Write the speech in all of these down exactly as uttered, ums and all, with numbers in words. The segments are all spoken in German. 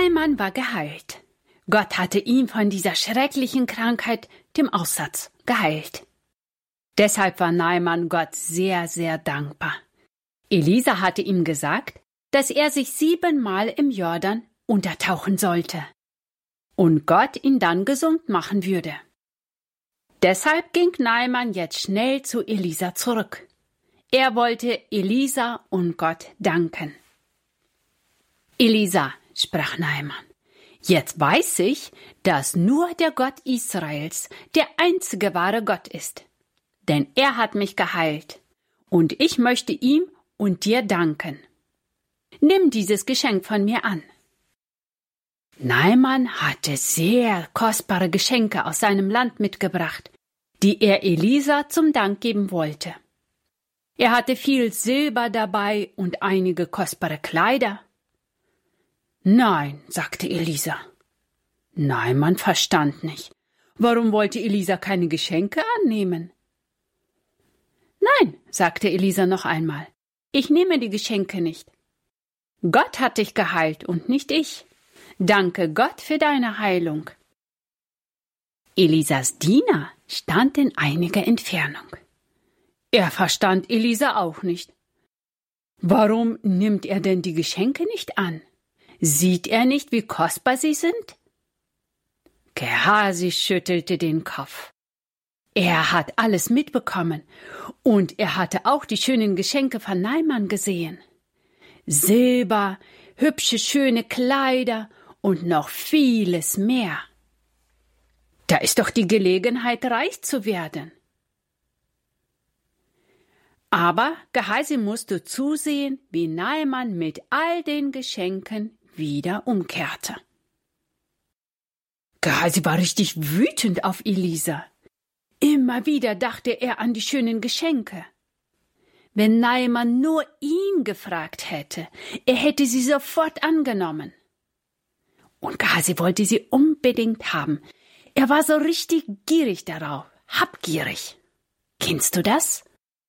Naaman war geheilt. Gott hatte ihn von dieser schrecklichen Krankheit, dem Aussatz, geheilt. Deshalb war Naaman Gott sehr, sehr dankbar. Elisa hatte ihm gesagt, dass er sich siebenmal im Jordan untertauchen sollte und Gott ihn dann gesund machen würde. Deshalb ging Naaman jetzt schnell zu Elisa zurück. Er wollte Elisa und Gott danken. Elisa, sprach Naaman, jetzt weiß ich, dass nur der Gott Israels der einzige wahre Gott ist. Denn er hat mich geheilt, und ich möchte ihm und dir danken. Nimm dieses Geschenk von mir an. Naaman hatte sehr kostbare Geschenke aus seinem Land mitgebracht, die er Elisa zum Dank geben wollte. Er hatte viel Silber dabei und einige kostbare Kleider. Nein, sagte Elisa. Naaman verstand nicht. Warum wollte Elisa keine Geschenke annehmen? Nein, sagte Elisa noch einmal, ich nehme die Geschenke nicht. Gott hat dich geheilt und nicht ich. Danke Gott für deine Heilung. Elisas Diener stand in einiger Entfernung. Er verstand Elisa auch nicht. Warum nimmt er denn die Geschenke nicht an? Sieht er nicht, wie kostbar sie sind? Gehasi schüttelte den Kopf. Er hat alles mitbekommen und er hatte auch die schönen Geschenke von Naaman gesehen. Silber, hübsche, schöne Kleider und noch vieles mehr. Da ist doch die Gelegenheit, reich zu werden. Aber Gehasi musste zusehen, wie Naaman mit all den Geschenken wieder umkehrte. Gehasi war richtig wütend auf Elisa. Immer wieder dachte er an die schönen Geschenke. Wenn Naaman nur ihn gefragt hätte, er hätte sie sofort angenommen. Und Gehasi wollte sie unbedingt haben. Er war so richtig gierig darauf, habgierig. Kennst du das?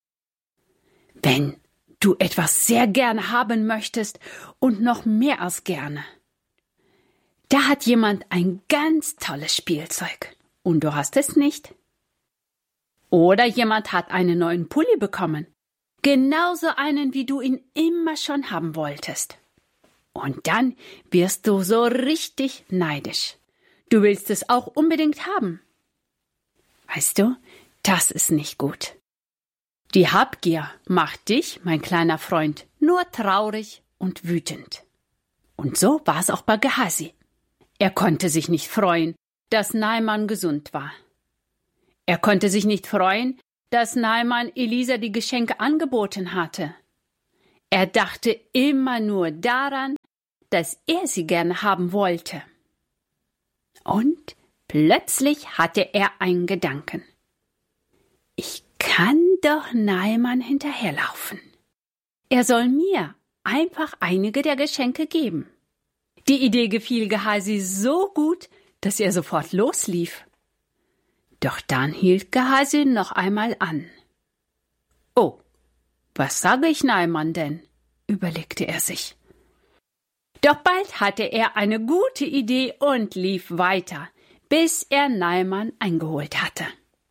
Wenn du etwas sehr gerne haben möchtest und noch mehr als gerne. Da hat jemand ein ganz tolles Spielzeug und du hast es nicht. Oder jemand hat einen neuen Pulli bekommen, genauso einen, wie du ihn immer schon haben wolltest. Und dann wirst du so richtig neidisch. Du willst es auch unbedingt haben. Weißt du, das ist nicht gut. Die Habgier macht dich, mein kleiner Freund, nur traurig und wütend. Und so war es auch bei Gehasi. Er konnte sich nicht freuen, dass Naaman gesund war. Er konnte sich nicht freuen, dass Naaman Elisa die Geschenke angeboten hatte. Er dachte immer nur daran, dass er sie gerne haben wollte. Und plötzlich hatte er einen Gedanken. Ich kann doch Naaman hinterherlaufen. Er soll mir einfach einige der Geschenke geben. Die Idee gefiel Gehasi so gut, dass er sofort loslief. Doch dann hielt Gehasi noch einmal an. Oh, was sage ich Naaman denn? Überlegte er sich. Doch bald hatte er eine gute Idee und lief weiter, bis er Naaman eingeholt hatte.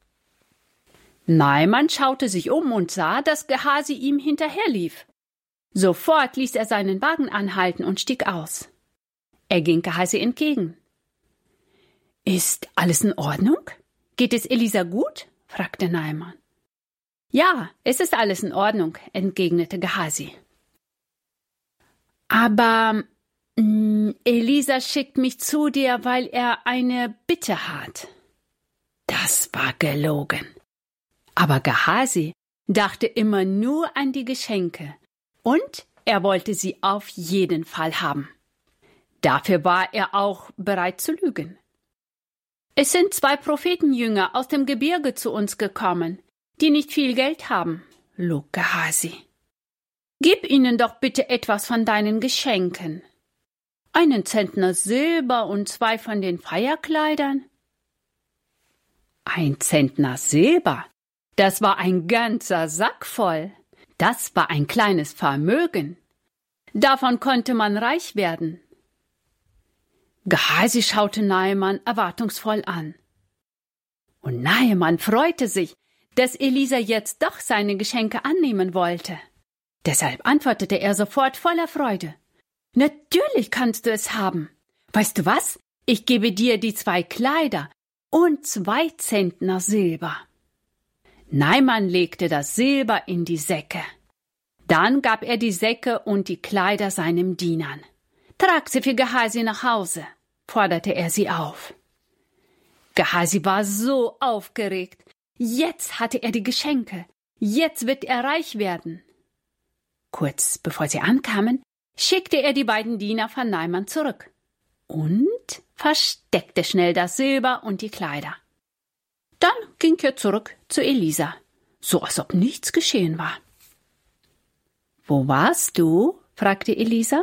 Naaman schaute sich um und sah, dass Gehasi ihm hinterherlief. Sofort ließ er seinen Wagen anhalten und stieg aus. Er ging Gehasi entgegen. »Ist alles in Ordnung? Geht es Elisa gut?« fragte Naaman. »Ja, es ist alles in Ordnung«, entgegnete Gehasi. »Aber mh, Elisa schickt mich zu dir, weil er eine Bitte hat.« Das war gelogen. Aber Gehasi dachte immer nur an die Geschenke und er wollte sie auf jeden Fall haben. Dafür war er auch bereit zu lügen. »Es sind zwei Prophetenjünger aus dem Gebirge zu uns gekommen, die nicht viel Geld haben«, log Gehasi. »Gib ihnen doch bitte etwas von deinen Geschenken. Einen Zentner Silber und zwei von den Feierkleidern.« Ein Zentner Silber? Das war ein ganzer Sack voll. Das war ein kleines Vermögen. Davon konnte man reich werden. Gehazi schaute Naaman erwartungsvoll an. Und Naaman freute sich, dass Elisa jetzt doch seine Geschenke annehmen wollte. Deshalb antwortete er sofort voller Freude. Natürlich kannst du es haben. Weißt du was? Ich gebe dir die zwei Kleider und zwei Zentner Silber. Naaman legte das Silber in die Säcke. Dann gab er die Säcke und die Kleider seinen Dienern. Trag sie für Gehazi nach Hause, forderte er sie auf. Gehazi war so aufgeregt. Jetzt hatte er die Geschenke. Jetzt wird er reich werden. Kurz bevor sie ankamen, schickte er die beiden Diener von Naaman zurück und versteckte schnell das Silber und die Kleider. Dann ging er zurück zu Elisa, so als ob nichts geschehen war. »Wo warst du?« fragte Elisa.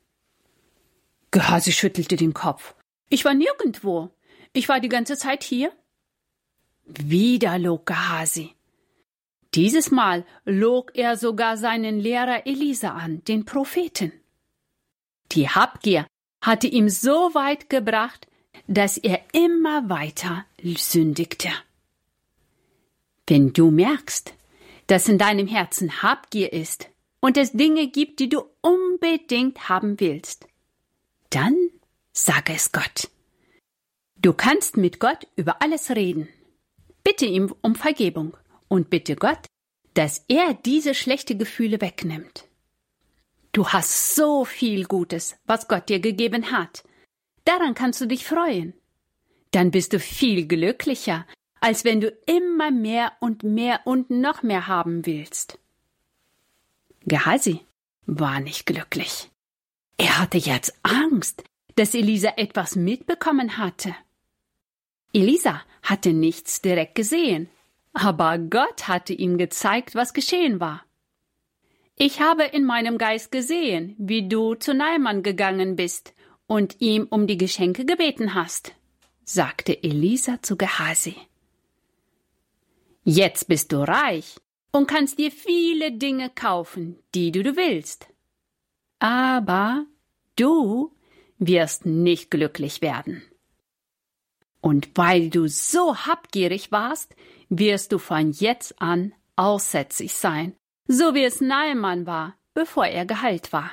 Gehazi schüttelte den Kopf. »Ich war nirgendwo. Ich war die ganze Zeit hier.« Wieder log Gehazi. Dieses Mal log er sogar seinen Lehrer Elisa an, den Propheten. Die Habgier hatte ihm so weit gebracht, dass er immer weiter sündigte. Wenn du merkst, dass in deinem Herzen Habgier ist und es Dinge gibt, die du unbedingt haben willst, dann sage es Gott. Du kannst mit Gott über alles reden. Bitte ihm um Vergebung und bitte Gott, dass er diese schlechten Gefühle wegnimmt. Du hast so viel Gutes, was Gott dir gegeben hat. Daran kannst du dich freuen. Dann bist du viel glücklicher, als wenn du immer mehr und mehr und noch mehr haben willst. Gehazi war nicht glücklich. Er hatte jetzt Angst, dass Elisa etwas mitbekommen hatte. Elisa hatte nichts direkt gesehen, aber Gott hatte ihm gezeigt, was geschehen war. »Ich habe in meinem Geist gesehen, wie du zu Naaman gegangen bist und ihm um die Geschenke gebeten hast«, sagte Elisa zu Gehazi. »Jetzt bist du reich und kannst dir viele Dinge kaufen, die du, du willst. Aber du wirst nicht glücklich werden. Und weil du so habgierig warst, wirst du von jetzt an aussätzig sein, so wie es Naaman war, bevor er geheilt war.«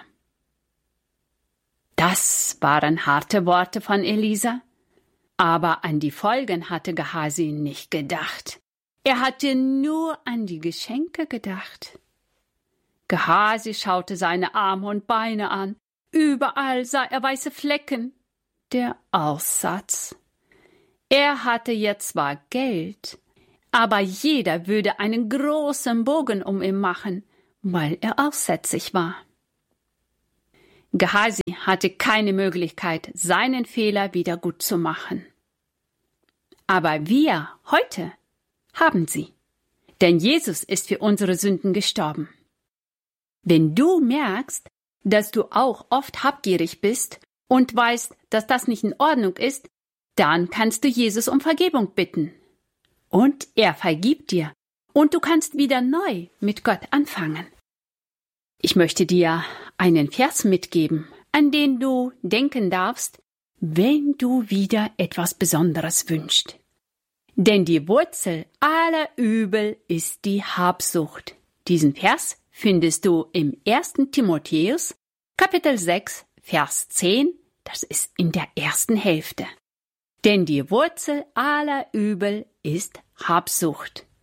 Das waren harte Worte von Elisa, aber an die Folgen hatte Gehazi nicht gedacht. Er hatte nur an die Geschenke gedacht. Gehazi schaute seine Arme und Beine an. Überall sah er weiße Flecken. Der Aussatz. Er hatte jetzt zwar Geld, aber jeder würde einen großen Bogen um ihn machen, weil er aussätzig war. Gehazi hatte keine Möglichkeit, seinen Fehler wieder gut zu machen. Aber wir heute haben sie, denn Jesus ist für unsere Sünden gestorben. Wenn du merkst, dass du auch oft habgierig bist und weißt, dass das nicht in Ordnung ist, dann kannst du Jesus um Vergebung bitten. Und er vergibt dir, und du kannst wieder neu mit Gott anfangen. Ich möchte dir einen Vers mitgeben, an den du denken darfst, wenn du wieder etwas Besonderes wünschst. Denn die Wurzel aller Übel ist die Habsucht. Diesen Vers findest du im ersten Timotheus, Kapitel sechs, Vers zehn, das ist in der ersten Hälfte. Denn die Wurzel aller Übel ist Habsucht.